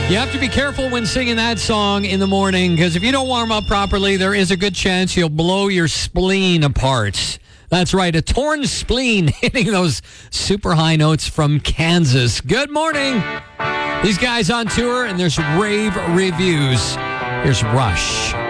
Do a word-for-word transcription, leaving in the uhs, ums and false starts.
You have to be careful when singing that song in the morning, because if you don't warm up properly, there is a good chance you'll blow your spleen apart. That's right, a torn spleen hitting those super high notes from Kansas. Good morning. These guys on tour, and there's rave reviews. Here's Rush.